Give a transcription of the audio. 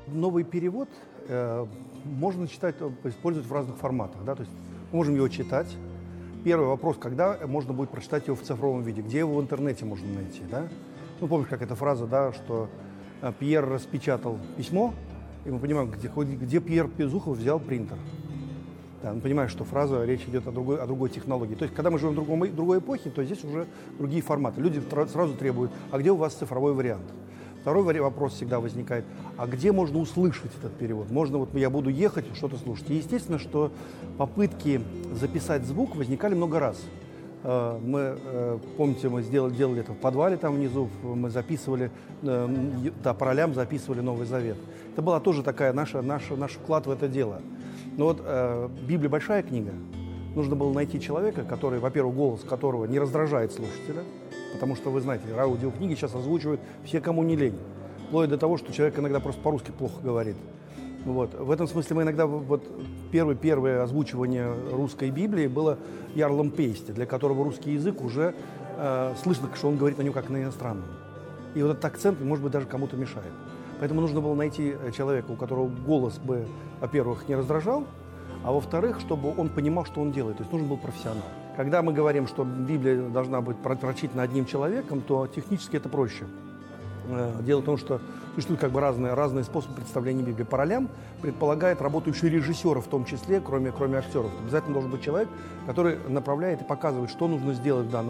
Новый перевод можно читать, использовать в разных форматах. Да? То есть мы можем его читать. Первый вопрос, когда можно будет прочитать его в цифровом виде, где его в интернете можно найти. Да? Ну, помнишь, как эта фраза, да, что Пьер распечатал письмо, и мы понимаем, где Пьер Безухов взял принтер. Да, мы понимаем, что фраза, речь идет о другой технологии. То есть, когда мы живем в другой эпохе, то здесь уже другие форматы. Люди сразу требуют, а где у вас цифровой вариант? Второй вопрос всегда возникает, а где можно услышать этот перевод? Можно, вот я буду ехать, что-то слушать. И естественно, что попытки записать звук возникали много раз. Мы, помните, мы делали это в подвале там внизу, мы записывали, по ролям записывали Новый Завет. Это была тоже такая наш вклад в это дело. Но вот Библия большая книга. Нужно было найти человека, который, во-первых, голос которого не раздражает слушателя, потому что, вы знаете, аудиокниги сейчас озвучивают все, кому не лень. Вплоть до того, что человек иногда просто по-русски плохо говорит. Вот. В этом смысле мы иногда... Вот первое озвучивание русской Библии было Ярлом Пейсте, для которого русский язык уже слышно, что он говорит на нем как на иностранном. И вот этот акцент, может быть, даже кому-то мешает. Поэтому нужно было найти человека, у которого голос бы, во-первых, не раздражал, а во-вторых, чтобы он понимал, что он делает. То есть нужен был профессионал. Когда мы говорим, что Библия должна быть прочитана одним человеком, то технически это проще. Дело в том, что существуют как бы разные способы представления Библии. По ролям предполагает работу еще режиссера в том числе, кроме актеров. Обязательно должен быть человек, который направляет и показывает, что нужно сделать в данном